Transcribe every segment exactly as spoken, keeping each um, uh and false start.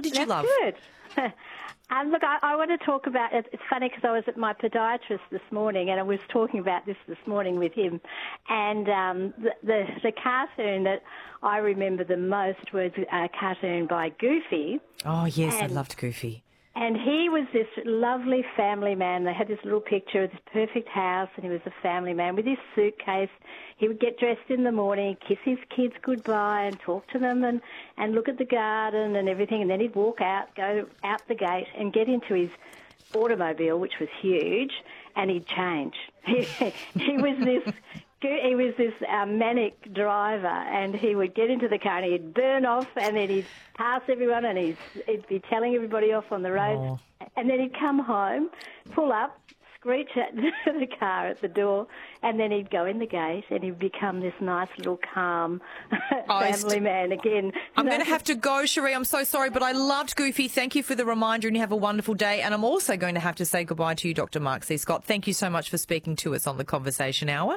What did That's you love? Good. Um, look, I, I want to talk about, it's funny because I was at my podiatrist this morning and I was talking about this this morning with him, and um, the, the, the cartoon that I remember the most was a cartoon by Goofy. Oh, yes, and, I loved Goofy. And he was this lovely family man. They had this little picture of this perfect house, and he was a family man with his suitcase. He would get dressed in the morning, kiss his kids goodbye and talk to them and, and look at the garden and everything, and then he'd walk out, go out the gate and get into his automobile, which was huge, and he'd change. He, he was this... He was this uh, manic driver, and he would get into the car and he'd burn off, and then he'd pass everyone, and he'd, he'd be telling everybody off on the road. Oh. And then he'd come home, pull up, screech at the car at the door, and then he'd go in the gate, and he'd become this nice little calm oh, family man again. I'm going to have to go, Cherie. I'm so sorry, but I loved Goofy. Thank you for the reminder, and you have a wonderful day. And I'm also going to have to say goodbye to you, Doctor Mark C. Scott. Thank you so much for speaking to us on the Conversation Hour.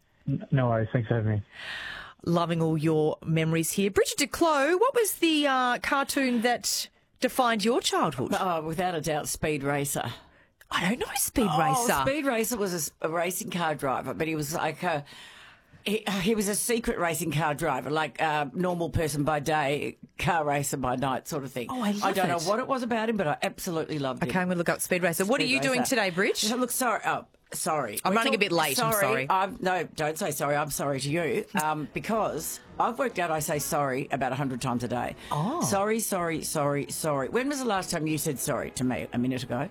No worries. Thanks for having me. Loving all your memories here. Bridget DeClos, what was the uh, cartoon that defined your childhood? Oh, without a doubt, Speed Racer. I don't know Speed oh, Racer. Speed Racer was a, a racing car driver, but he was like a... He, he was a secret racing car driver, like a normal person by day, car racer by night sort of thing. Oh, I love I don't it. know what it was about him, but I absolutely loved him. Okay, I'm going to look up Speed Racer. What Speed are you Racer. doing today, Bridge? Look, sorry. Oh, sorry. I'm We're running talk- a bit late, sorry, I'm sorry. I'm, no, don't say sorry. I'm sorry to you um, because I've worked out I say sorry about one hundred times a day. Oh. Sorry, sorry, sorry, sorry. When was the last time you said sorry to me? A minute ago?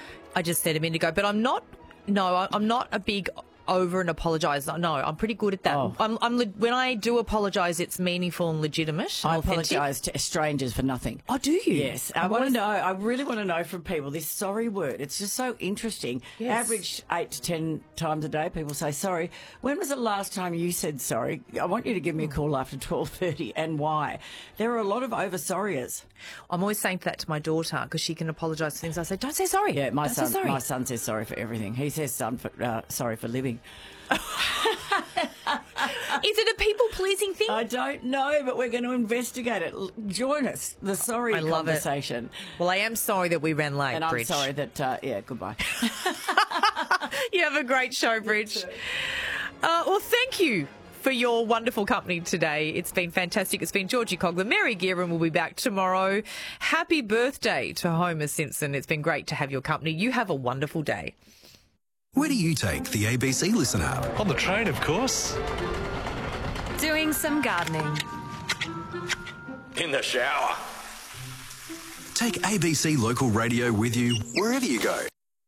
I just said a minute ago, but I'm not, no, I'm not a big over and apologise. No, I'm pretty good at that. Oh. I'm, I'm, when I do apologise, it's meaningful and legitimate. I authentic. apologise to strangers for nothing. Oh, do you? Yes. I want to know, I really want to know from people this sorry word. It's just so interesting. Yes. Average eight to ten times a day, people say sorry. When was the last time you said sorry? I want you to give me a call after twelve thirty and why. There are a lot of over-sorriers. I'm always saying that to my daughter because she can apologise for things. I say, don't say sorry. Yeah, my don't son, say sorry. my son says sorry for everything. He says son for, uh, sorry for living. Is it a people-pleasing thing? I don't know, but we're going to investigate it. L- Join us, the sorry I love conversation. It. Well, I am sorry that we ran late, And I'm Bridge. sorry that, uh, yeah, goodbye. You have a great show, Bridge. Uh, well, thank you for your wonderful company today. It's been fantastic. It's been Georgie Cogler. Mary Gearan will be back tomorrow. Happy birthday to Homer Simpson. It's been great to have your company. You have a wonderful day. Where do you take the A B C Listen app? On the train, of course. Doing some gardening. In the shower. Take A B C Local Radio with you wherever you go.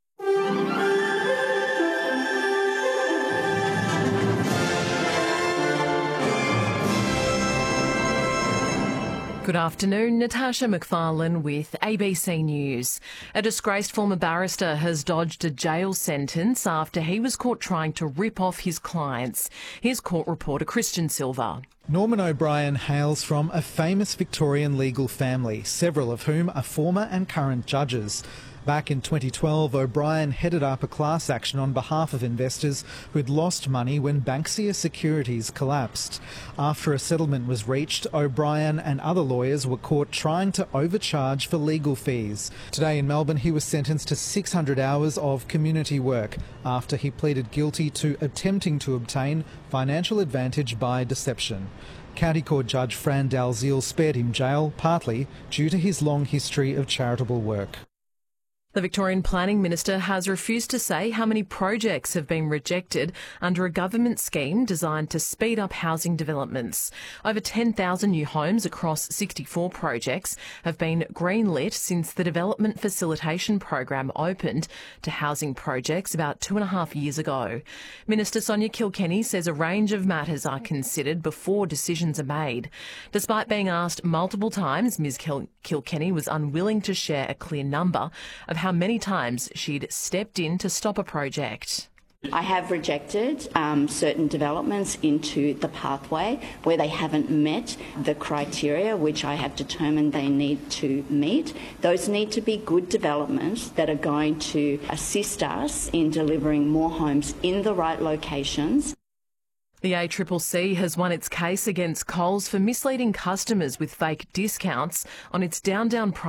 Good afternoon, Natasha McFarlane with A B C News. A disgraced former barrister has dodged a jail sentence after he was caught trying to rip off his clients. Here's court reporter Christian Silva. Norman O'Brien hails from a famous Victorian legal family, several of whom are former and current judges. Back in twenty twelve, O'Brien headed up a class action on behalf of investors who'd lost money when Banksia Securities collapsed. After a settlement was reached, O'Brien and other lawyers were caught trying to overcharge for legal fees. Today in Melbourne, he was sentenced to six hundred hours of community work after he pleaded guilty to attempting to obtain financial advantage by deception. County Court Judge Fran Dalziel spared him jail, partly due to his long history of charitable work. The Victorian Planning Minister has refused to say how many projects have been rejected under a government scheme designed to speed up housing developments. Over ten thousand new homes across sixty-four projects have been greenlit since the Development Facilitation Program opened to housing projects about two and a half years ago. Minister Sonia Kilkenny says a range of matters are considered before decisions are made. Despite being asked multiple times, Ms Kil- Kilkenny was unwilling to share a clear number of how many times she'd stepped in to stop a project. I have rejected um, certain developments into the pathway where they haven't met the criteria which I have determined they need to meet. Those need to be good developments that are going to assist us in delivering more homes in the right locations. The A C C C has won its case against Coles for misleading customers with fake discounts on its Down Down price.